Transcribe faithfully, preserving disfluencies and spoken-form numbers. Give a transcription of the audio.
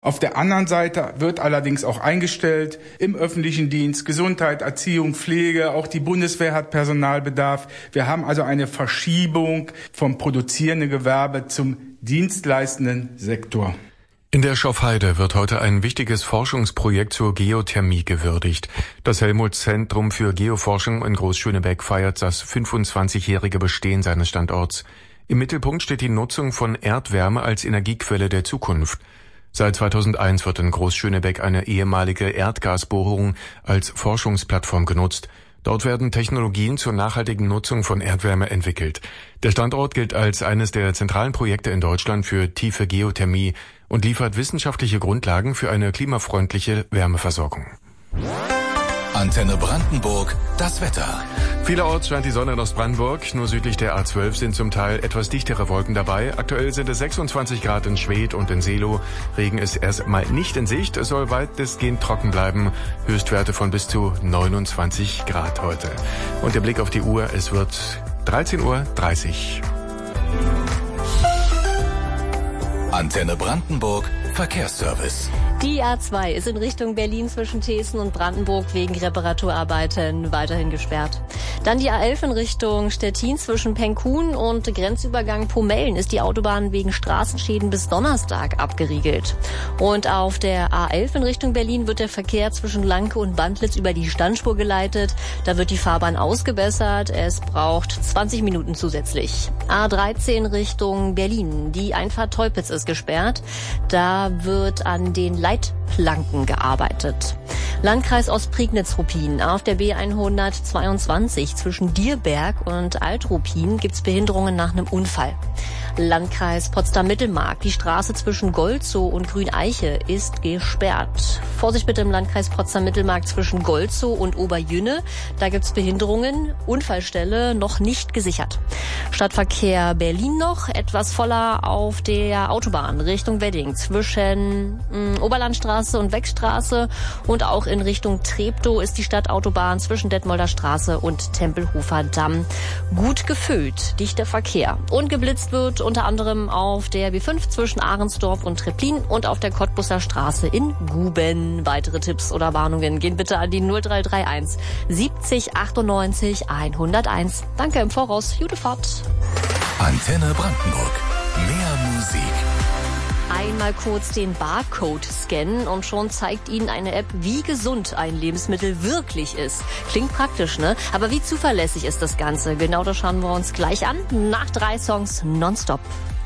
Auf der anderen Seite wird allerdings auch eingestellt im öffentlichen Dienst, Gesundheit, Erziehung, Pflege, auch die Bundeswehr hat Personalbedarf. Wir haben also eine Verschiebung vom produzierenden Gewerbe zum dienstleistenden Sektor. In der Schopfheide wird heute ein wichtiges Forschungsprojekt zur Geothermie gewürdigt. Das Helmholtz-Zentrum für Geoforschung in Großschönebeck feiert das fünfundzwanzigjährige Bestehen seines Standorts. Im Mittelpunkt steht die Nutzung von Erdwärme als Energiequelle der Zukunft. Seit zweitausendeins wird in Großschönebeck eine ehemalige Erdgasbohrung als Forschungsplattform genutzt. Dort werden Technologien zur nachhaltigen Nutzung von Erdwärme entwickelt. Der Standort gilt als eines der zentralen Projekte in Deutschland für tiefe Geothermie und liefert wissenschaftliche Grundlagen für eine klimafreundliche Wärmeversorgung. Antenne Brandenburg, das Wetter. Vielerorts scheint die Sonne in Ostbrandenburg. Nur südlich der A zwölf sind zum Teil etwas dichtere Wolken dabei. Aktuell sind es sechsundzwanzig Grad in Schwedt und in Seelow. Regen ist erstmal nicht in Sicht. Es soll weitestgehend trocken bleiben. Höchstwerte von bis zu neunundzwanzig Grad heute. Und der Blick auf die Uhr. Es wird dreizehn Uhr dreißig. Antenne Brandenburg, Verkehrsservice. Die A zwei ist in Richtung Berlin zwischen Thesen und Brandenburg wegen Reparaturarbeiten weiterhin gesperrt. Dann die A elf in Richtung Stettin zwischen Penkhuhn und Grenzübergang Pomellen ist die Autobahn wegen Straßenschäden bis Donnerstag abgeriegelt. Und auf der A elf in Richtung Berlin wird der Verkehr zwischen Lanke und Bandlitz über die Standspur geleitet. Da wird die Fahrbahn ausgebessert. Es braucht zwanzig Minuten zusätzlich. A dreizehn Richtung Berlin. Die Einfahrt Teupitz ist gesperrt. Da wird an den Leitplanken gearbeitet. Landkreis Ostprignitz-Ruppin. Auf der B hundertzweiundzwanzig zwischen Dierberg und Alt-Ruppin gibt's Behinderungen nach einem Unfall. Landkreis Potsdam-Mittelmark. Die Straße zwischen Golzow und Grüneiche ist gesperrt. Vorsicht bitte im Landkreis Potsdam-Mittelmark zwischen Golzow und Oberjünne. Da gibt's Behinderungen. Unfallstelle noch nicht gesichert. Stadtverkehr Berlin noch. Etwas voller auf der Autobahn Richtung Wedding zwischen mh, Oberlandstraße und Wegstraße. Und auch in Richtung Treptow ist die Stadtautobahn zwischen Detmolder Straße und Tempelhofer Damm gut gefüllt. Dichter Verkehr. Und geblitzt wird unter anderem auf der B fünf zwischen Ahrensdorf und Treplin und auf der Cottbusser Straße in Guben. Weitere Tipps oder Warnungen gehen bitte an die null drei drei eins siebzig achtundneunzig hunderteins. Danke im Voraus. Gute Fahrt. Antenne Brandenburg. Mehr Musik. Einmal kurz den Barcode scannen und schon zeigt Ihnen eine App, wie gesund ein Lebensmittel wirklich ist. Klingt praktisch, ne? Aber wie zuverlässig ist das Ganze? Genau das schauen wir uns gleich an. Nach drei Songs nonstop.